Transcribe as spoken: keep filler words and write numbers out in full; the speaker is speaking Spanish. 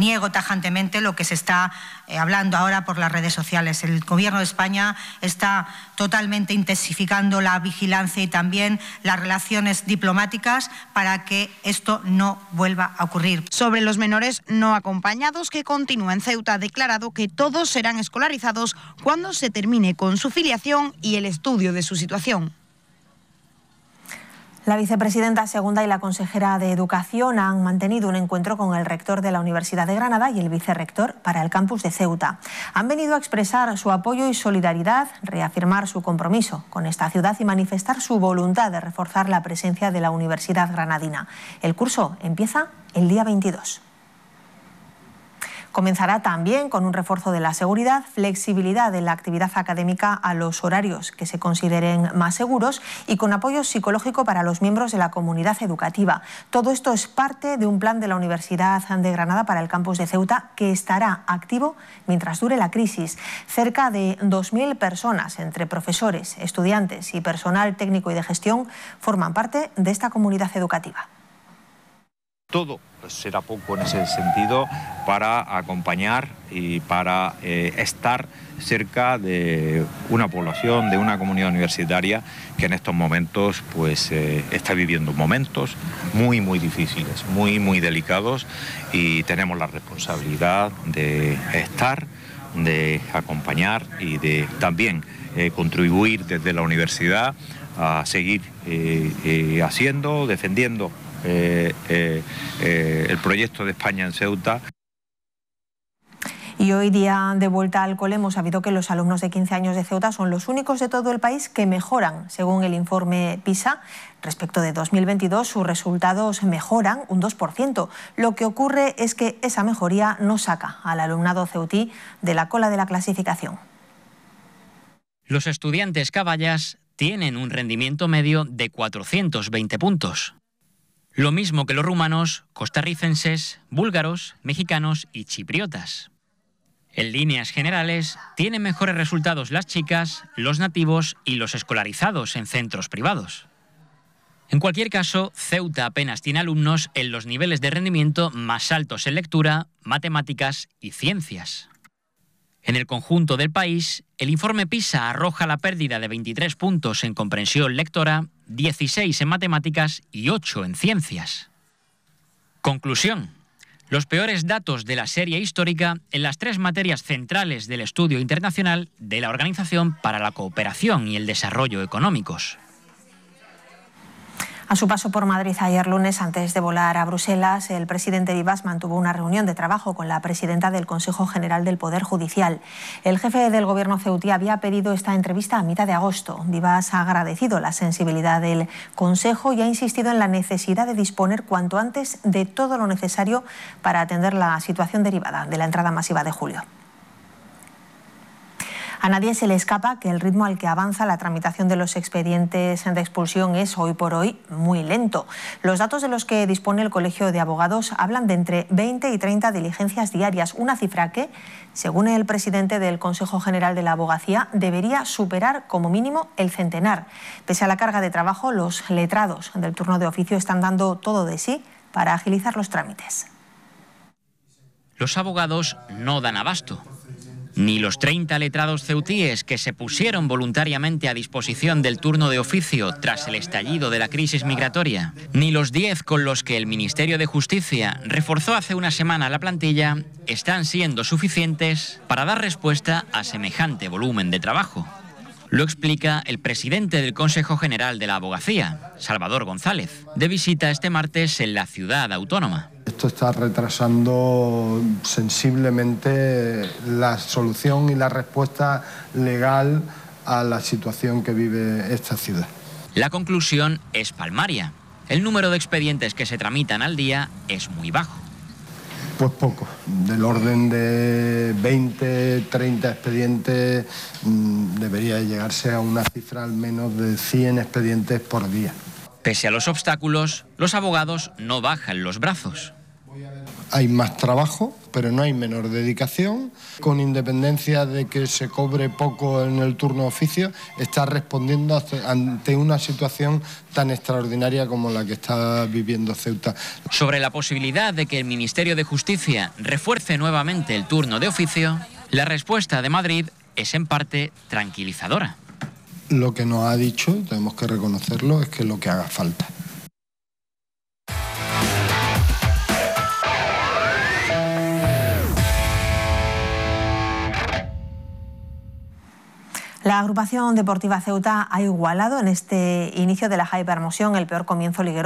niego tajantemente lo que se está eh, hablando ahora por las redes sociales. El Gobierno de España está totalmente intensificando la vigilancia y también las relaciones diplomáticas para que esto no vuelva a ocurrir. Sobre los menores no acompañados que continúan en Ceuta, ha declarado que todos serán escolarizados cuando se termine con su filiación y el estudio de su situación. La vicepresidenta segunda y la consejera de Educación han mantenido un encuentro con el rector de la Universidad de Granada y el vicerrector para el campus de Ceuta. Han venido a expresar su apoyo y solidaridad, reafirmar su compromiso con esta ciudad y manifestar su voluntad de reforzar la presencia de la Universidad granadina. El curso empieza el día veintidós. Comenzará también con un refuerzo de la seguridad, flexibilidad en la actividad académica a los horarios que se consideren más seguros y con apoyo psicológico para los miembros de la comunidad educativa. Todo esto es parte de un plan de la Universidad de Granada para el campus de Ceuta que estará activo mientras dure la crisis. Cerca de dos mil personas, entre profesores, estudiantes y personal técnico y de gestión, forman parte de esta comunidad educativa. Todo pues, será poco en ese sentido para acompañar y para eh, estar cerca de una población, de una comunidad universitaria que en estos momentos pues, eh, está viviendo momentos muy, muy difíciles, muy, muy delicados y tenemos la responsabilidad de estar, de acompañar y de también eh, contribuir desde la universidad a seguir eh, eh, haciendo, defendiendo Eh, eh, eh, el proyecto de España en Ceuta. Y hoy, día de vuelta al cole, hemos sabido que los alumnos de quince años de Ceuta son los únicos de todo el país que mejoran, según el informe PISA. Respecto de dos mil veintidós, sus resultados mejoran un dos por ciento. Lo que ocurre es que esa mejoría no saca al alumnado ceutí de la cola de la clasificación. Los estudiantes caballas tienen un rendimiento medio de cuatrocientos veinte puntos. Lo mismo que los rumanos, costarricenses, búlgaros, mexicanos y chipriotas. En líneas generales, tienen mejores resultados las chicas, los nativos y los escolarizados en centros privados. En cualquier caso, Ceuta apenas tiene alumnos en los niveles de rendimiento más altos en lectura, matemáticas y ciencias. En el conjunto del país, el informe PISA arroja la pérdida de veintitrés puntos en comprensión lectora, dieciséis en matemáticas y ocho en ciencias. Conclusión. Los peores datos de la serie histórica en las tres materias centrales del estudio internacional de la Organización para la Cooperación y el Desarrollo Económicos. A su paso por Madrid ayer lunes, antes de volar a Bruselas, el presidente Vivas mantuvo una reunión de trabajo con la presidenta del Consejo General del Poder Judicial. El jefe del gobierno ceutí había pedido esta entrevista a mitad de agosto. Vivas ha agradecido la sensibilidad del Consejo y ha insistido en la necesidad de disponer cuanto antes de todo lo necesario para atender la situación derivada de la entrada masiva de julio. A nadie se le escapa que el ritmo al que avanza la tramitación de los expedientes de expulsión es hoy por hoy muy lento. Los datos de los que dispone el Colegio de Abogados hablan de entre veinte y treinta diligencias diarias, una cifra que, según el presidente del Consejo General de la Abogacía, debería superar como mínimo el centenar. Pese a la carga de trabajo, los letrados del turno de oficio están dando todo de sí para agilizar los trámites. Los abogados no dan abasto. Ni los treinta letrados ceutíes que se pusieron voluntariamente a disposición del turno de oficio tras el estallido de la crisis migratoria, ni los diez con los que el Ministerio de Justicia reforzó hace una semana la plantilla, están siendo suficientes para dar respuesta a semejante volumen de trabajo. Lo explica el presidente del Consejo General de la Abogacía, Salvador González, de visita este martes en la ciudad autónoma. Esto está retrasando sensiblemente la solución y la respuesta legal a la situación que vive esta ciudad. La conclusión es palmaria. El número de expedientes que se tramitan al día es muy bajo. Pues poco, del orden de veinte, treinta expedientes, mmm, debería llegarse a una cifra al menos de cien expedientes por día. Pese a los obstáculos, los abogados no bajan los brazos. Hay más trabajo, pero no hay menor dedicación. Con independencia de que se cobre poco en el turno de oficio, está respondiendo ante una situación tan extraordinaria como la que está viviendo Ceuta. Sobre la posibilidad de que el Ministerio de Justicia refuerce nuevamente el turno de oficio, la respuesta de Madrid es en parte tranquilizadora. Lo que nos ha dicho, tenemos que reconocerlo, es que lo que haga falta. La agrupación deportiva Ceuta ha igualado en este inicio de la Hypermotion el peor comienzo liguero